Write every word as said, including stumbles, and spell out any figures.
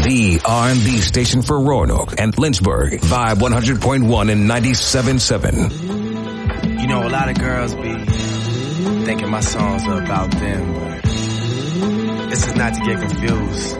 the R and B station for Roanoke and Lynchburg. Vibe one hundred point one and ninety-seven point seven. You know, a lot of girls be thinking my songs are about them, but this is not to get confused.